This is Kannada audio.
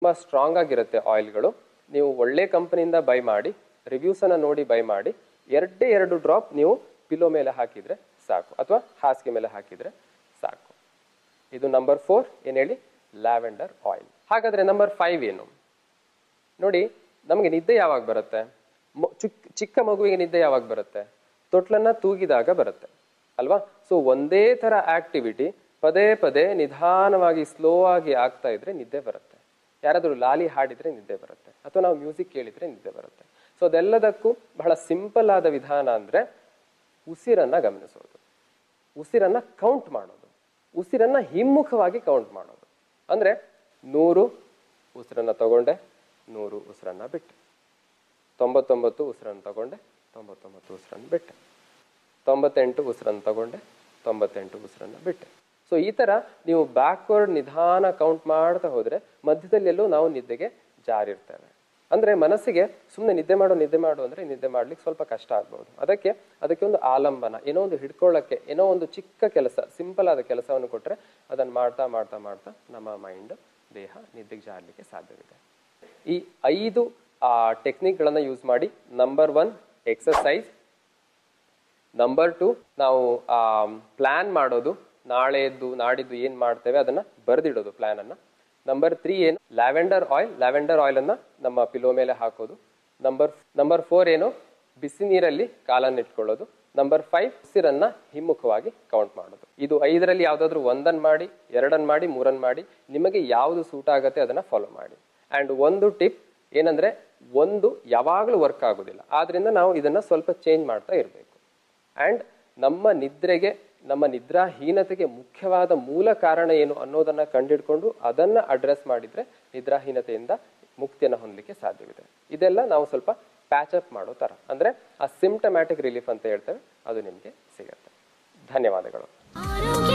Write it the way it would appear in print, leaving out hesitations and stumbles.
ತುಂಬ ಸ್ಟ್ರಾಂಗ್ ಆಗಿರುತ್ತೆ ಆಯಿಲ್ಗಳು. ನೀವು ಒಳ್ಳೆ ಕಂಪನಿಯಿಂದ ಬೈ ಮಾಡಿ, ರಿವ್ಯೂಸನ್ನು ನೋಡಿ ಬೈ ಮಾಡಿ, 2 ಡ್ರಾಪ್ ನೀವು ಪಿಲೋ ಮೇಲೆ ಹಾಕಿದರೆ ಸಾಕು, ಅಥವಾ ಹಾಸಿಗೆ ಮೇಲೆ ಹಾಕಿದರೆ ಸಾಕು. ಇದು ನಂಬರ್ 4 ಏನು ಹೇಳಿ, ಲ್ಯಾವೆಂಡರ್ ಆಯಿಲ್. ಹಾಗಾದರೆ ನಂಬರ್ 5 ಏನು ನೋಡಿ. ನಮಗೆ ನಿದ್ದೆ ಯಾವಾಗ ಬರುತ್ತೆ? ಚಿಕ್ಕ ಮಗುವಿಗೆ ನಿದ್ದೆ ಯಾವಾಗ ಬರುತ್ತೆ? ತೊಟ್ಲನ್ನ ತೂಗಿದಾಗ ಬರುತ್ತೆ ಅಲ್ವಾ? ಸೊ ಒಂದೇ ಥರ ಆಕ್ಟಿವಿಟಿ ಪದೇ ಪದೇ ನಿಧಾನವಾಗಿ ಸ್ಲೋ ಆಗಿ ಆಗ್ತಾ ಇದ್ರೆ ನಿದ್ದೆ ಬರುತ್ತೆ. ಯಾರಾದರೂ ಲಾಲಿ ಹಾಡಿದ್ರೆ ನಿದ್ದೆ ಬರುತ್ತೆ, ಅಥವಾ ನಾವು ಮ್ಯೂಸಿಕ್ ಕೇಳಿದ್ರೆ ನಿದ್ದೆ ಬರುತ್ತೆ. ಸೊ ಅದೆಲ್ಲದಕ್ಕೂ ಬಹಳ ಸಿಂಪಲ್ ಆದ ವಿಧಾನ ಅಂದರೆ ಉಸಿರನ್ನ ಗಮನಿಸೋದು, ಉಸಿರನ್ನ ಕೌಂಟ್ ಮಾಡೋದು, ಉಸಿರನ್ನ ಹಿಮ್ಮುಖವಾಗಿ ಕೌಂಟ್ ಮಾಡೋದು. ಅಂದರೆ 100 ಉಸಿರನ್ನ ತಗೊಂಡೆ, 100 ಉಸಿರನ್ನ ಬಿಟ್ಟೆ, 99 ಉಸಿರನ್ನು ತಗೊಂಡೆ, 99 ಉಸಿರನ್ನು ಬಿಟ್ಟೆ, 98 ಉಸಿರನ್ನು ತಗೊಂಡೆ, 98 ಉಸಿರನ್ನು ಬಿಟ್ಟೆ. ಸೊ ಈ ಥರ ನೀವು ಬ್ಯಾಕ್ವರ್ಡ್ ನಿಧಾನ ಕೌಂಟ್ ಮಾಡ್ತಾ ಹೋದರೆ ಮಧ್ಯದಲ್ಲಿ ಎಲ್ಲೂ ನಾವು ನಿದ್ದೆಗೆ ಜಾರಿರ್ತೇವೆ. ಅಂದರೆ ಮನಸ್ಸಿಗೆ ಸುಮ್ಮನೆ ನಿದ್ದೆ ಮಾಡು ಅಂದರೆ ನಿದ್ದೆ ಮಾಡ್ಲಿಕ್ಕೆ ಸ್ವಲ್ಪ ಕಷ್ಟ ಆಗ್ಬೋದು. ಅದಕ್ಕೆ ಒಂದು ಆಲಂಬನ, ಏನೋ ಒಂದು ಹಿಡ್ಕೊಳ್ಳೋಕ್ಕೆ, ಏನೋ ಒಂದು ಚಿಕ್ಕ ಕೆಲಸ, ಸಿಂಪಲ್ ಆದ ಕೆಲಸವನ್ನು ಕೊಟ್ಟರೆ ಅದನ್ನು ಮಾಡ್ತಾ ಮಾಡ್ತಾ ಮಾಡ್ತಾ ನಮ್ಮ ಮೈಂಡ್, ದೇಹ ನಿದ್ದೆಗೆ ಜಾರಲಿಕ್ಕೆ ಸಾಧ್ಯವಿದೆ. ಈ 5 ಟೆಕ್ನಿಕ್ಗಳನ್ನು ಯೂಸ್ ಮಾಡಿ ನಂಬರ್ 1 ಎಕ್ಸಸೈಸ್, ನಂಬರ್ 2 ನಾವು ಪ್ಲ್ಯಾನ್ ಮಾಡೋದು, ನಾಳೆದ್ದು ನಾಡಿದ್ದು ಏನು ಮಾಡ್ತೇವೆ ಅದನ್ನು ಬರೆದಿಡೋದು ಪ್ಲ್ಯಾನನ್ನು. ನಂಬರ್ 3 ಏನು, ಲ್ಯಾವೆಂಡರ್ ಆಯಿಲನ್ನು ನಮ್ಮ ಪಿಲೋ ಮೇಲೆ ಹಾಕೋದು. ನಂಬರ್ 4 ಏನು, ಬಿಸಿ ನೀರಲ್ಲಿ ಕಾಲನ್ನು ಇಟ್ಕೊಳ್ಳೋದು. ನಂಬರ್ 5 ಉಸಿರನ್ನ ಹಿಮ್ಮುಖವಾಗಿ ಕೌಂಟ್ ಮಾಡೋದು. ಇದು 5ರಲ್ಲಿ ಯಾವುದಾದ್ರೂ 1 ಮಾಡಿ, 2 ಮಾಡಿ, 3 ಮಾಡಿ, ನಿಮಗೆ ಯಾವುದು ಸೂಟ್ ಆಗುತ್ತೆ ಅದನ್ನು ಫಾಲೋ ಮಾಡಿ. ಆ್ಯಂಡ್ ಒಂದು ಟಿಪ್ ಏನಂದರೆ, ಒಂದು ಯಾವಾಗಲೂ ವರ್ಕ್ ಆಗೋದಿಲ್ಲ, ಆದ್ದರಿಂದ ನಾವು ಇದನ್ನು ಸ್ವಲ್ಪ ಚೇಂಜ್ ಮಾಡ್ತಾ ಇರಬೇಕು. ಆ್ಯಂಡ್ ನಮ್ಮ ನಿದ್ರೆಗೆ, ನಮ್ಮ ನಿದ್ರಾಹೀನತೆಗೆ ಮುಖ್ಯವಾದ ಮೂಲ ಕಾರಣ ಏನು ಅನ್ನೋದನ್ನು ಕಂಡುಹಿಡ್ಕೊಂಡು ಅದನ್ನು ಅಡ್ರೆಸ್ ಮಾಡಿದರೆ ನಿದ್ರಾಹೀನತೆಯಿಂದ ಮುಕ್ತಿಯನ್ನು ಹೊಂದಲಿಕ್ಕೆ ಸಾಧ್ಯವಿದೆ. ಇದೆಲ್ಲ ನಾವು ಸ್ವಲ್ಪ ಪ್ಯಾಚಪ್ ಮಾಡೋ ಥರ, ಅಂದರೆ ಆ ಸಿಂಪ್ಟಮ್ಯಾಟಿಕ್ ರಿಲೀಫ್ ಅಂತ ಹೇಳ್ತೇವೆ, ಅದು ನಿಮಗೆ